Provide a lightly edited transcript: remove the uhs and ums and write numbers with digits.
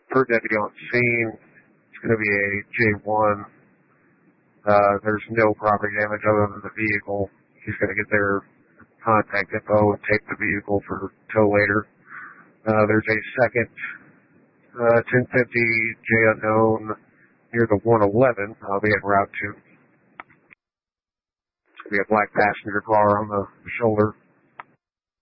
per deputy on scene. It's going to be a J1. There's no property damage other than the vehicle. He's going to get their contact info and take the vehicle for tow later. There's a second 1050 J unknown near the 111. I'll be en route to. It's going to be a black passenger car on the shoulder.